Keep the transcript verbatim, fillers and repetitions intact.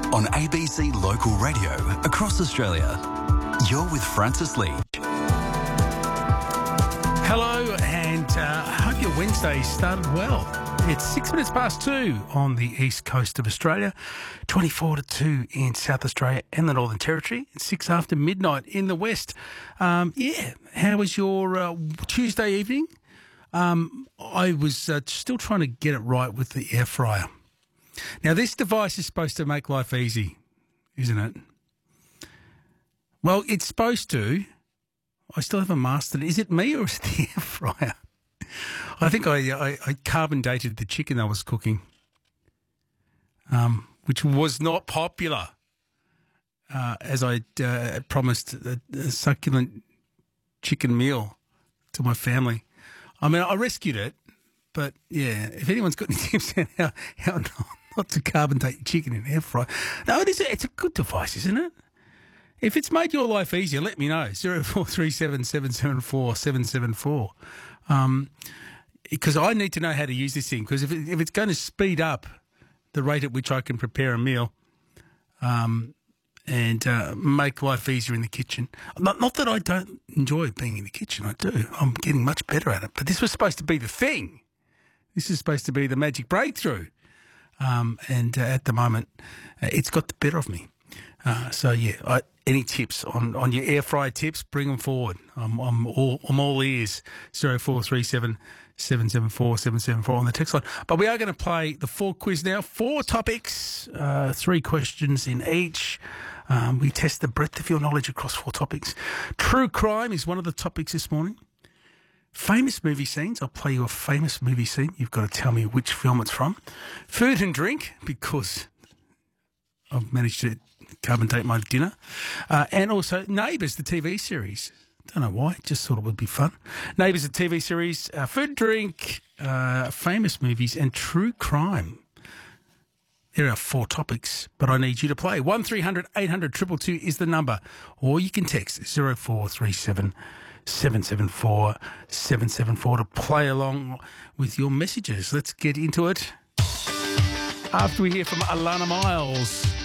on A B C Local Radio across Australia. You're with Francis Lee. Hello, and uh, I hope your Wednesday started well. It's six minutes past two on the east coast of Australia, twenty-four to two in South Australia and the Northern Territory, six after midnight in the west. Um, yeah, how was your uh, Tuesday evening? Um, I was uh, still trying to get it right with the air fryer. Now, this device is supposed to make life easy, isn't it? Well, it's supposed to. I still haven't mastered it. Is it me or is it the air fryer? I think I, I, I carbon dated the chicken I was cooking, um, which was not popular, uh, as I uh, promised a, a succulent chicken meal to my family. I mean, I rescued it, but yeah, if anyone's got any tips on how, how not, not to carbon date your chicken in air fryer, no, it is. A, it's a good device, isn't it? If it's made your life easier, let me know. zero four three seven, seven seven four, seven seven four. Um, because I need to know how to use this thing. Because if, it, if it's going to speed up the rate at which I can prepare a meal um, and uh, make life easier in the kitchen. Not, not that I don't enjoy being in the kitchen. I do. I'm getting much better at it. But this was supposed to be the thing. This is supposed to be the magic breakthrough. Um, and uh, at the moment, uh, it's got the better of me. Uh, so, yeah, I, any tips on, on your air fryer tips, bring them forward. I'm, I'm, all, I'm all ears. zero four three seven, seven seven four, seven seven four on the text line. But we are going to play the four quiz now. Four topics, uh, three questions in each. Um, we test the breadth of your knowledge across four topics. True crime is one of the topics this morning. Famous movie scenes. I'll play you a famous movie scene. You've got to tell me which film it's from. Food and drink, because I've managed to carbon date my dinner. Uh, and also Neighbours, the T V series. Don't know why, just thought it would be fun. Neighbours, the T V series, uh, food, drink, uh, famous movies, and true crime. There are four topics, but I need you to play. one three hundred eight hundred two two two is the number. Or you can text zero four three seven, seven seven four, seven seven four to play along with your messages. Let's get into it. After we hear from Alana Miles.